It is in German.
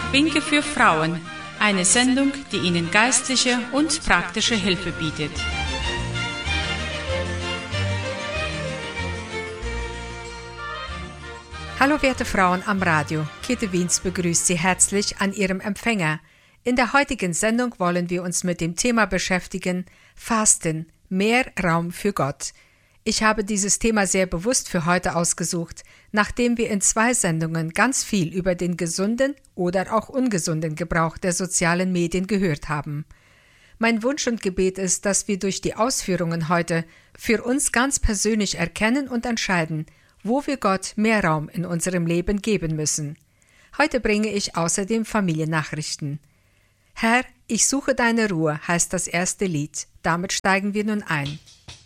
Winke für Frauen, eine Sendung, die Ihnen geistliche und praktische Hilfe bietet. Hallo werte Frauen am Radio, Käthe Wiens begrüßt Sie herzlich an Ihrem Empfänger. In der heutigen Sendung wollen wir uns mit dem Thema beschäftigen, Fasten, mehr Raum für Gott. Ich habe dieses Thema sehr bewusst für heute ausgesucht, nachdem wir in 2 Sendungen ganz viel über den gesunden oder auch ungesunden Gebrauch der sozialen Medien gehört haben. Mein Wunsch und Gebet ist, dass wir durch die Ausführungen heute für uns ganz persönlich erkennen und entscheiden, wo wir Gott mehr Raum in unserem Leben geben müssen. Heute bringe ich außerdem Familiennachrichten. Herr, ich suche deine Ruhe, heißt das erste Lied. Damit steigen wir nun ein.